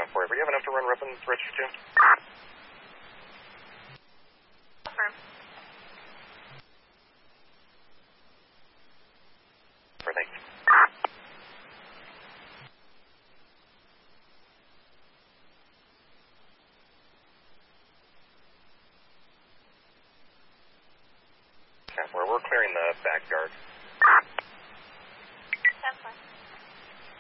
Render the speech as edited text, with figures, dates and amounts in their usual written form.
10-4. Do you have enough to run weapons register 2? Affirm. Thank you. We're clearing the backyard.